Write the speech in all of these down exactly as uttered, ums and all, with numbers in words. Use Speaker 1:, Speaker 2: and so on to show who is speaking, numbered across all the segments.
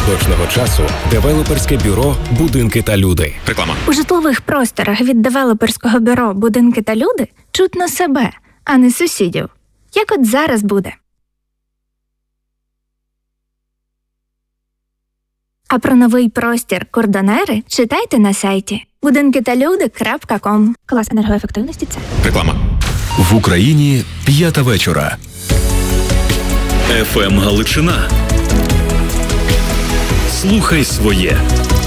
Speaker 1: точного часу девелоперське бюро «Будинки та люди».
Speaker 2: Реклама.
Speaker 3: У житлових просторах від девелоперського бюро «Будинки та люди» чутно себе, а не сусідів. Як от зараз буде. А про новий простір «Кордонери» читайте на сайті будинки та люди крапка ком. Клас енергоефективності це.
Speaker 2: Реклама.
Speaker 4: В Україні п'ята вечора.
Speaker 5: еф ем Галичина. Слухай своє.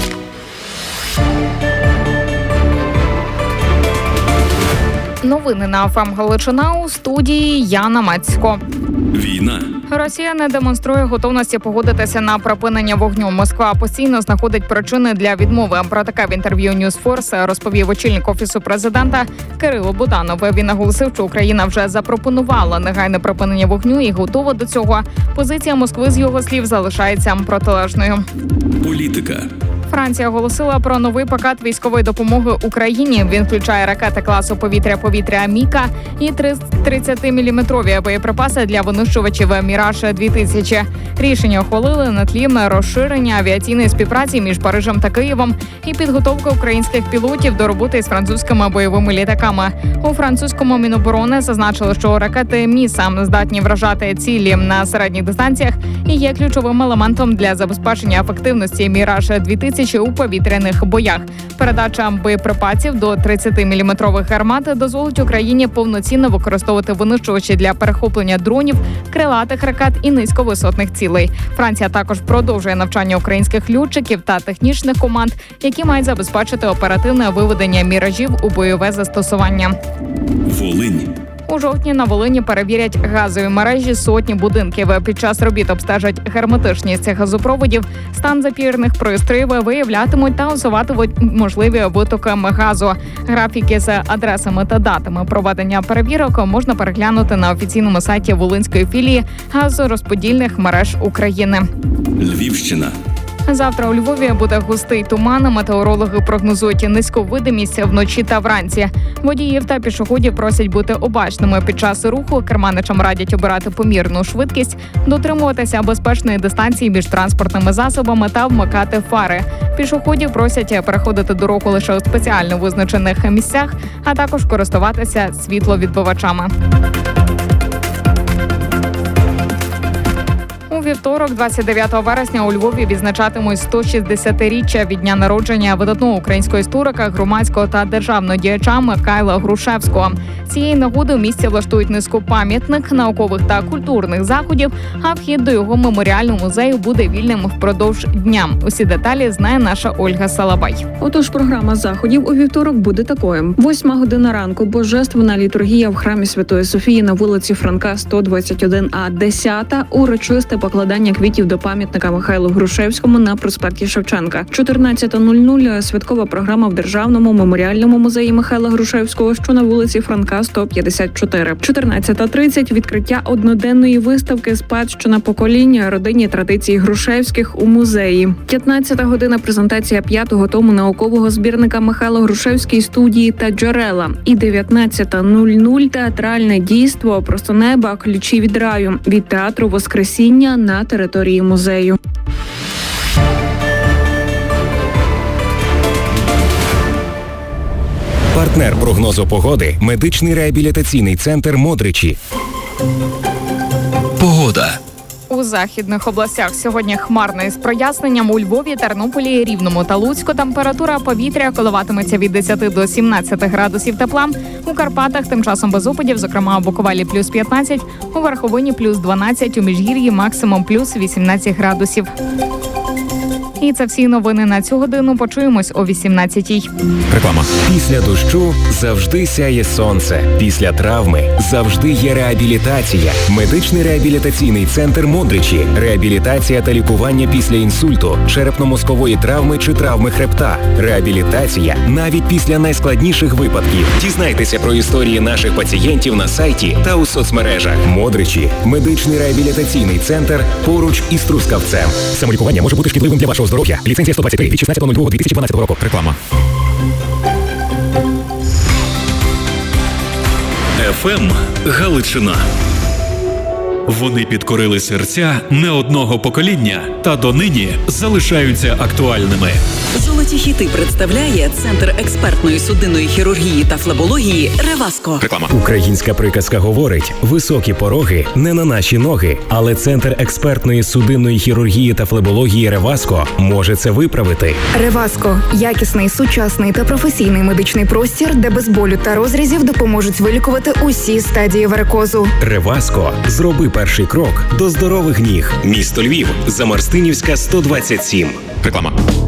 Speaker 6: Новини на еф ем Галичина, у студії Яна Мацько.
Speaker 5: Війна.
Speaker 6: Росія не демонструє готовності погодитися на припинення вогню. Москва постійно знаходить причини для відмови. Про таке в інтерв'ю Ньюсфорс розповів очільник Офісу президента Кирило Буданов. Він наголосив, що Україна вже запропонувала негайне припинення вогню і готова до цього. Позиція Москви, з його слів, залишається протилежною.
Speaker 5: Політика.
Speaker 6: Франція оголосила про новий пакет військової допомоги Україні. Він включає ракети класу повітря-повітря «Міка» і тридцятиміліметрові боєприпаси для винищувачів «Міраж дві тисячі». Рішення ухвалили на тлі розширення авіаційної співпраці між Парижем та Києвом і підготовки українських пілотів до роботи з французькими бойовими літаками. У французькому Міноборони зазначили, що ракети «Міса» здатні вражати цілі на середніх дистанціях і є ключовим елементом для забезпечення ефективності «Міраж дві тисячі» у повітряних боях. Передача боєприпасів до тридцятиміліметрових гармат дозволить Україні повноцінно використовувати винищувачі для перехоплення дронів, крилатих ракет і низьковисотних цілей. Франція також продовжує навчання українських льотчиків та технічних команд, які мають забезпечити оперативне виведення міражів у бойове застосування.
Speaker 5: Волинь.
Speaker 6: У жовтні на Волині перевірять газові мережі сотні будинків. Під час робіт обстежать герметичність газопроводів, стан запірних пристроїв, виявлятимуть та усуватимуть можливі витоки газу. Графіки з адресами та датами проведення перевірок можна переглянути на офіційному сайті Волинської філії газорозподільних мереж України.
Speaker 5: Львівщина.
Speaker 6: Завтра у Львові буде густий туман. Метеорологи прогнозують низьку видимість вночі та вранці. Водіїв та пішоходів просять бути обачними під час руху. Керманичам радять обирати помірну швидкість, дотримуватися безпечної дистанції між транспортними засобами та вмикати фари. Пішоходів просять переходити дорогу лише у спеціально визначених місцях, а також користуватися світловідбивачами. У вівторок, двадцять дев'ятого вересня, у Львові відзначатимуть сто шістдесятиріччя від дня народження видатного українського історика, громадського та державного діяча Михайла Грушевського. Цієї нагоди у місті влаштують низку пам'ятних, наукових та культурних заходів, а вхід до його меморіального музею буде вільним впродовж дня. Усі деталі знає наша Ольга Салабай.
Speaker 7: Отож, програма заходів у вівторок буде такою. Восьма година ранку – божественна літургія в храмі Святої Софії на вулиці Франка, сто двадцять один А. Десята – урочисте покладання квітів до пам'ятника Михайлу Грушевському на проспекті Шевченка. чотирнадцята нуль нуль – святкова програма в Державному меморіальному музеї Михайла Грушевського, що на вулиці Франка, сто п'ятдесят чотири. чотирнадцята тридцять – відкриття одноденної виставки «Спадщина покоління. Родинні традиції Грушевських» у музеї. п'ятнадцята година – презентація п'ятого тому наукового збірника Михайло Грушевський «Студії та джерела». І дев'ятнадцята нуль нуль – театральне дійство «Просто неба. Ключі від раю» від театру «Воскресіння» на території музею.
Speaker 1: Партнер прогнозу погоди – медичний реабілітаційний центр «Модричі».
Speaker 4: Погода.
Speaker 6: У західних областях сьогодні хмарно із проясненням. У Львові, Тернополі, Рівному та Луцьку температура повітря коливатиметься від десяти до сімнадцяти градусів тепла. У Карпатах тим часом без опадів, зокрема у Буковелі плюс п'ятнадцять, у Верховині плюс дванадцять, у Міжгір'ї максимум плюс вісімнадцять градусів. І це всі новини на цю годину. Почуємось о вісімнадцятій.
Speaker 2: Реклама.
Speaker 1: Після дощу завжди сяє сонце. Після травми завжди є реабілітація. Медичний реабілітаційний центр «Модричі». Реабілітація та лікування після інсульту, черепно-мозкової травми чи травми хребта. Реабілітація навіть після найскладніших випадків. Дізнайтеся про історії наших пацієнтів на сайті та у соцмережах. «Модричі» – медичний реабілітаційний центр поруч із Трускавцем.
Speaker 2: Самолікування може бути шкідливим для вашого здоров'я. Ліцензія сто двадцять три від шістнадцятого лютого дві тисячі дванадцятого року. Реклама.
Speaker 5: еф ем Галичина. Вони підкорили серця не одного покоління та донині залишаються актуальними.
Speaker 8: Золоті хіти представляє Центр експертної судинної хірургії та флебології «Реваско».
Speaker 2: Реклама.
Speaker 1: Українська приказка говорить: високі пороги не на наші ноги. Але Центр експертної судинної хірургії та флебології «Реваско» може це виправити.
Speaker 9: «Реваско» – якісний, сучасний та професійний медичний простір, де без болю та розрізів допоможуть вилікувати усі стадії варикозу.
Speaker 1: «Реваско» – зроби перший крок до здорових ніг. Місто Львів, Замарстинівська, сто двадцять сім.
Speaker 2: Реклама.